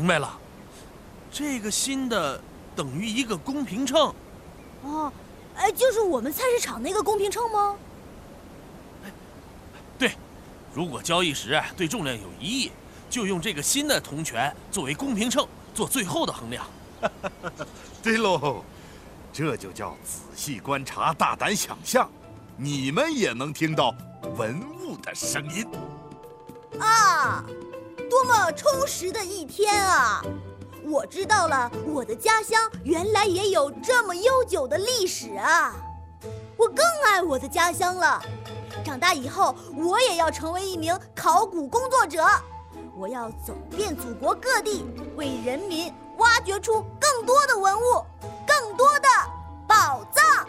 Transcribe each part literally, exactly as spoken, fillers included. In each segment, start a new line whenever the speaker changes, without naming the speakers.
明白了，这个新的等于一个公平秤。
哦，哎，就是我们菜市场那个公平秤吗？
对，如果交易时对重量有疑义，就用这个新的铜拳作为公平秤做最后的衡量。
对喽，这就叫仔细观察，大胆想象，你们也能听到文物的声音。
啊，多么充实的一天啊！我知道了，我的家乡原来也有这么悠久的历史啊！我更爱我的家乡了。长大以后，我也要成为一名考古工作者。我要走遍祖国各地，为人民挖掘出更多的文物，更多的宝藏。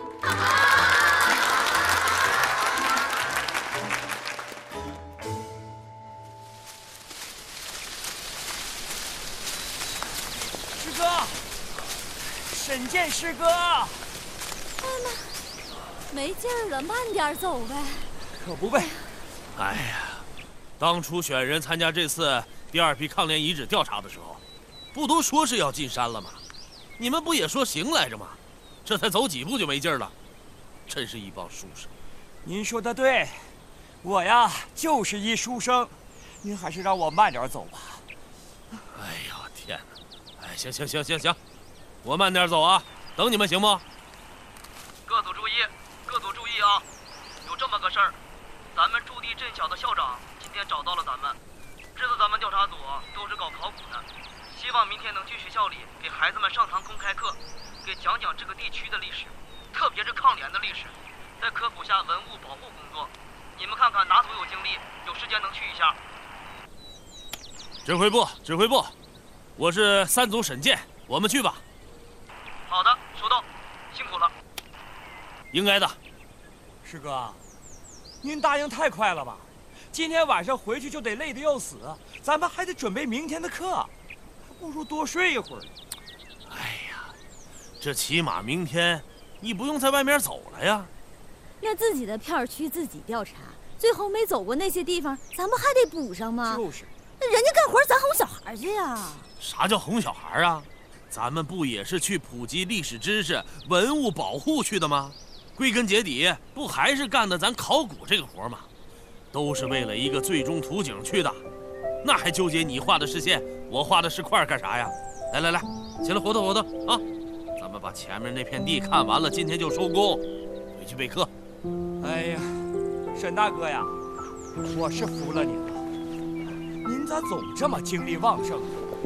师哥，沈健师哥，
哎妈，没劲儿了，慢点走呗。
可不呗。
哎呀，当初选人参加这次第二批抗联遗址调查的时候，不都说是要进山了吗？你们不也说行来着吗？这才走几步就没劲儿了，真是一帮书生。
您说的对，我呀就是一书生，您还是让我慢点走吧。
哎呦天哪！哎，行行行行行，我慢点走啊，等你们行不？
各组注意，各组注意啊！有这么个事儿，咱们驻地镇小的校长今天找到了咱们，知道咱们调查组都是搞考古的，希望明天能去学校里给孩子们上堂公开课，给讲讲这个地区的历史，特别是抗联的历史，再科普下文物保护工作。你们看看哪组有精力，有时间能去一下。
指挥部，指挥部，我是三组沈健，我们去吧。
好的，收到，辛苦了。
应该的。
师哥，您答应太快了吧？今天晚上回去就得累得要死，咱们还得准备明天的课，还不如多睡一会儿。
哎呀，这起码明天你不用在外面走了呀。
连自己的片区自己调查，最后没走过那些地方，咱们还得补上吗？
就是。
那人家干活，咱哄小孩去呀。
啥叫哄小孩啊？咱们不也是去普及历史知识、文物保护去的吗？归根结底，不还是干的咱考古这个活吗？都是为了一个最终图景去的，那还纠结你画的是线，我画的是块干啥呀？来来来，起来活动活动啊！咱们把前面那片地看完了，今天就收工，回去备课。
哎呀，沈大哥呀，我是服了您了，您咋总这么精力旺盛？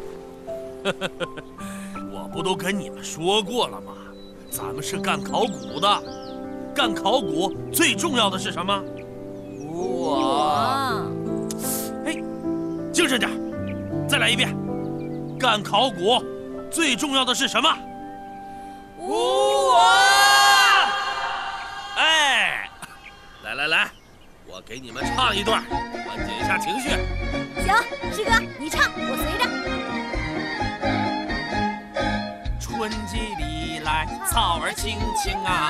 我不都跟你们说过了吗？咱们是干考古的，干考古最重要的是什么？
我，
哎，精神点，再来一遍。干考古最重要的是什么？
无我。
哎，来来来，我给你们唱一段，缓解一下情绪。
行，师哥你唱，我随着。
春季里来，草儿青青啊，